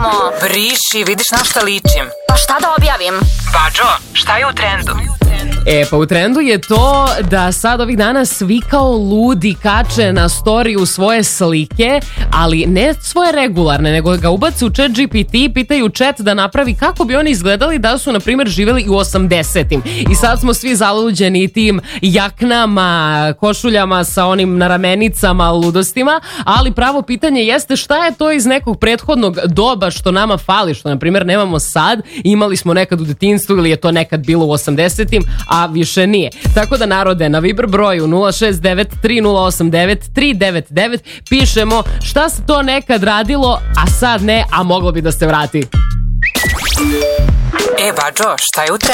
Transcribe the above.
Briši, vidiš na šta ličim. Pa šta da objavim? Bađo, šta je u trendu? Pa u trendu je to da sad ovih dana svi kao ludi kače na storiju svoje slike, ali ne svoje regularne, nego ga ubaci u chat GPT, pitaju chat da napravi kako bi oni izgledali da su, na primjer, živjeli u 80-im. I sad smo svi zaluđeni tim jaknama, košuljama sa onim naramenicama, ludostima, ali pravo pitanje jeste šta je to iz nekog prethodnog doba što nama fali, što, na primjer, nemamo sad, imali smo nekad u detinjstvu ili je to nekad bilo u 80-im, a više nije. Tako da, narode, na Viber broju 069 3089 399 pišemo šta se to nekad radilo, a sad ne, a moglo bi da se vrati. Bađo, šta je u trendu?